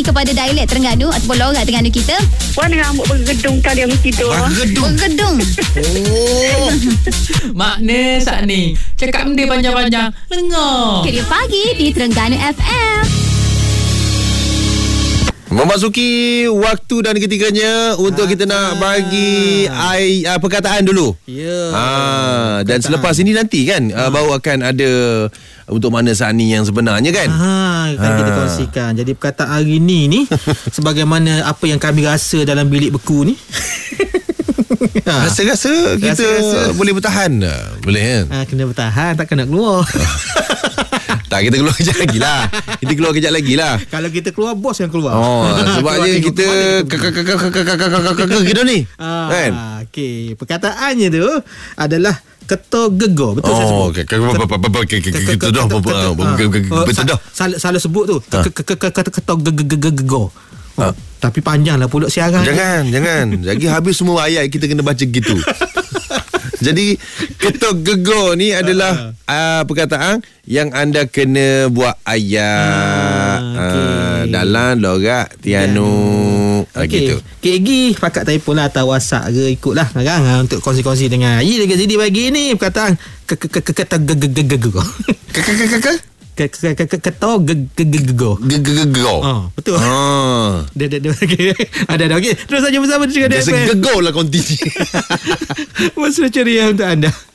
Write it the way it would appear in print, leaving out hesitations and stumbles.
kepada dialek Terengganu ataupun logat Terengganu kita. Puan dengan rambut bergedung kali yang tidur. Bergedung. Oh. Makna saat ni cakap benda panjang-panjang dengar. Kerja pagi di Terengganu FM. Memasuki waktu dan ketiganya untuk kita nak bagi perkataan dulu. Ya. Dan selepas ini nanti kan baru akan ada untuk makna saat ni yang sebenarnya kan. Kan kita kongsikan. Jadi perkataan hari ni sebagaimana apa yang kami rasa dalam bilik beku ni. Rasa-rasa kita boleh bertahan. Boleh kan? Kena bertahan, tak kena keluar. Tak, kita keluar kejap lagi lah. Kita keluar kejap lagi lah. Kalau kita keluar, bos yang keluar. Sebabnya kita kita ni kan. Okey, perkataannya tu adalah keto gegor. Betul saya sebut. Kita dah betul dah. Salah sebut tu. Keto gegor. Tapi panjang lah pulak siaran. Jangan. Lagi habis semua ayat kita kena baca gitu. Jadi ketok gegor ni adalah perkataan yang anda kena buat ayat dalam logat Terengganu. Gitu. KG pakat telefon lah atau WhatsApp ke ikutlah kan untuk kongsi-kongsi dengan dekat sini bagi ni perkataan ketok gegor. Ketok gegor. Betul. Ada okey. Terus saja bersama dengan dia. Dia segegor lah konti. Mesra ceria untuk anda.